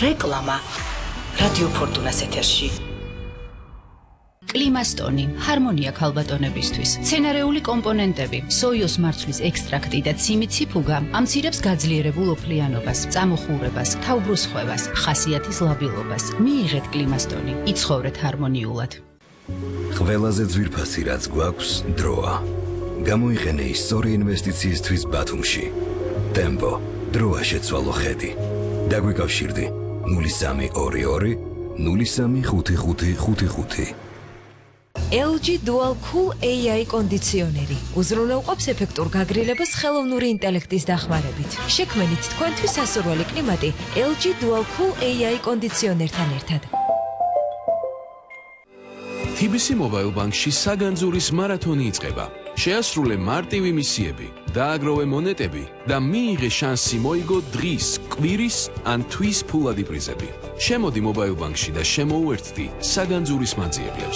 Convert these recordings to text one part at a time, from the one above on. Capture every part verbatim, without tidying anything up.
რეკლამა რადიო ფორტუნას ეთერში. კლიმასტონი, ჰარმონია ქალბატონებისთვის, მცენარეული კომპონენტები, სოიოს მარცვლის ექსტრაქტი და ციმიციფუგა ამცირებს გაძლიერებულ ოფლიანობას, წამოხურებას, თავბრუსხვევას, ხასიათის ლაბილობას. მიიღეთ კლიმასტონი, იცხოვრეთ ჰარმონიულად. ყველაზე ძვირფასი რაც გვაქვს, დროა. გამოიყენე ის სწორი ინვესტიციისთვის ბათუმში. ტემპო, დროა შეცვალო ხედი. დაგვიკავშირდი ნული სამი ორი ორი ნული სამი ხუთი ხუთი ხუთი ხუთი. ელ ჯი Dual Cool ეი აი კონდიციონერი უზრუნველყოფს ეფექტურ გაგრილებას ხელოვნური ინტელექტის დახმარებით. შექმნით თქვენთვის სასურველი კლიმატი ელ ჯი Dual Cool ეი აი კონდიციონერთან ერთად. თი ბი სი Mobile Bank-ში საგანძურის მარათონი იწყება. შეასრულე მარტივი მისიები, დააგროვე მონეტები და მიიღე შანსი მოიგო დღის, კვირის ან თვის ფულადი პრიზები. შემოდი Mobile Bank-ში და შემოუერთდი საგანძურის მანძიებლებს.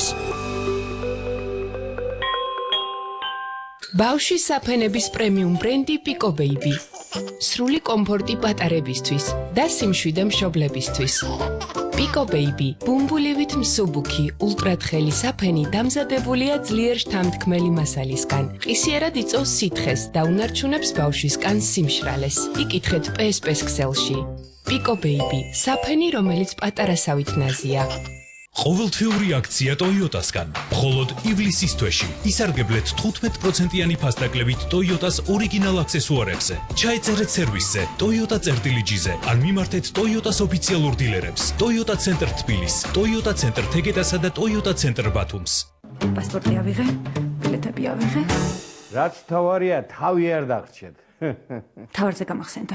ბავშვის საფენების პრემიუმ ბრენდი Pico Baby. სრული კომფორტი პატარებისთვის და სიმშვიდე მშობლებისთვის. Pico Baby, ბუმბულივით მსუბუქი, ულტრათხელი საფენი დამზადებულია ძლიერ შთამთქმელი მასალისგან. ყისიერად იწვევს სითხეს და უნარჩუნებს ბავშვის კანს სიმშრალეს. იკითხეთ პე ეს პეს ქსელში. Pico Baby, საფენი, რომელიც პატარასავით ნაზია. ყოველთვიური აქცია Toyota-სგან. მხოლოდ ივლისის თვეში ისარგებლეთ თხუთმეტ პროცენტიანი ფასდაკლებით Toyota-s ორიგინალ აქსესუარებზე. ჩაეწერეთ სერვისზე Toyota წერტილი ჯიზე ან მიმართეთ Toyota-s ოფიციალურ დილერებს. Toyota ცენტრ თბილის, Toyota ცენტრ თეგედასა და Toyota ცენტრ ბათუმს. პასპორტი ავიღე, ბილეთები ავიღე. რაც თავარია, თავი არ დაგრჩეთ. თავარზე გამახსენდა.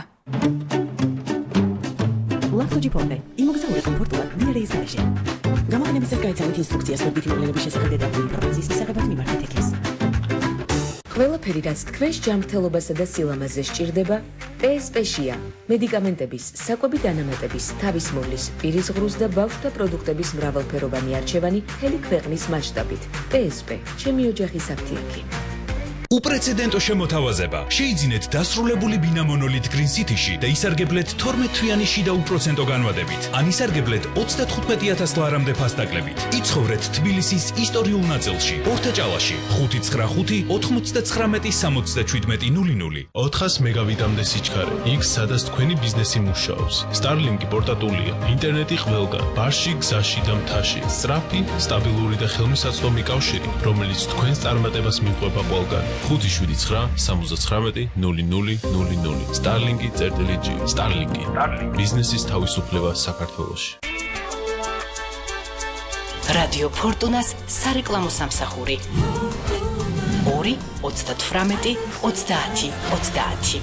ლაფტო ჯიპონე, იმოგზაურე კომფორტულად მიერეის გარეშე. გამოყენებისას გაიცანით ინსტრუქციას მობილური მოვლენების შესახებ და ინფორმაციის მისაღებად მიმართეთ ექეს. ყველაფერი, რაც თქვენს ჯანმრთელობასა და სილამაზე სჭირდება, პე ეს პე-შია. მედიკამენტების, საკვები დანამატების, თავის მოვლის, პირის ღრუს და ბავშვთა პროდუქტების მრავალფეროვანი არჩევანი მთელი ქვეყნის მასშტაბით. პე ეს პე, ჩემი ოჯახის აფთიაქი. უპრეცედენტო შემოთავაზება. შეიძინეთ დასრულებული ბინა მონოლით Green City-ში და ისარგებლეთ თორმეტ შიდა უპროცენტო განვადებით. ან ისარგებლეთ ოცდათხუთმეტი ათას ლარამდე ფასდაკლებით. იცხოვრეთ თბილისის ისტორიულ ნაწილში, ორთაჭალაში, ხუთი ცხრა ხუთი ოთხმოცდაცხრამეტი სამოცდაშვიდმეტი ნული ნული. ოთხას მეგავიტამდე სიჩქარე. იქ სადაც თქვენი ბიზნესი მუშაობს. Starlink პორტატულია, ინტერნეტი ყველგან, ბარში, გზაში და მთაში. სწრაფი, სტაბილური და ხელმისაწვდომი კავშირი, რომელიც თქვენს წარმატებას მიყვება ყველგან. ხუთი შვიდი ცხრა სამოცდაცხრამეტი ნული ნული ნული ნული. Starlink წერტილი ჯი. Starlink. ბიზნესის თავისუფლება საქართველოში. რადიო ფორტუნას სარეკლამო სამსახური. ორი ოცდათვრამეტი ოცდაათი ოცდაათი.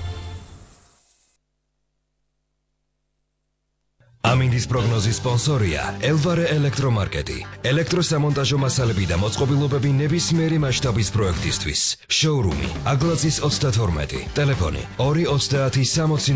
ამინდის პროგნოზის სპონსორია ელვარე ელექტრომარკეტი. ელექტროსამონტაჟო მასალები და მოწყობილობები ნებისმიერი მასშტაბის პროექტისთვის. შოურუმი აგლაძის ოცდათორმეტი. ტელეფონი ორი ოცდაათი სამოცი